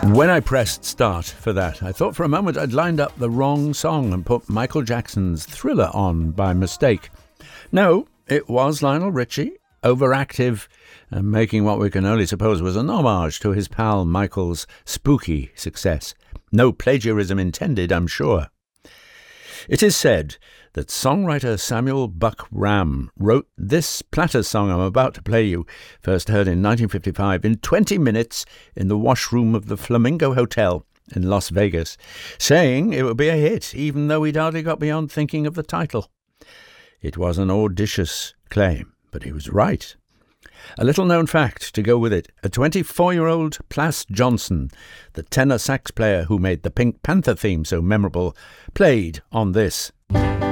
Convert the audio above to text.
When I pressed start for that, I thought for a moment I'd lined up the wrong song and put Michael Jackson's Thriller on by mistake. No, it was Lionel Richie, overactive, and making what we can only suppose was an homage to his pal Michael's spooky success. No plagiarism intended, I'm sure. It is said that songwriter Samuel Buck Ram wrote this Platters song I'm about to play you, first heard in 1955, in 20 minutes in the washroom of the Flamingo Hotel in Las Vegas, saying it would be a hit, even though he'd hardly got beyond thinking of the title. It was an audacious claim, but he was right. A little-known fact to go with it, a 24-year-old Plas Johnson, the tenor sax player who made the Pink Panther theme so memorable, played on this.